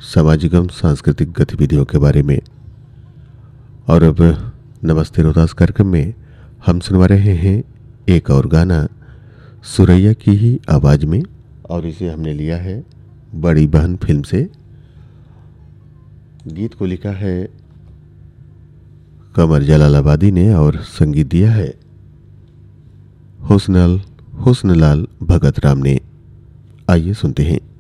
सामाजिक एवं सांस्कृतिक गतिविधियों के बारे में। और अब नमस्ते रोहतास कार्यक्रम में हम सुनवा रहे हैं एक और गाना सुरैया की ही आवाज़ में, और इसे हमने लिया है बड़ी बहन फिल्म से। गीत को लिखा है कमर जलालाबादी ने और संगीत दिया है हुस्नलाल भगत राम ने। आइए सुनते हैं।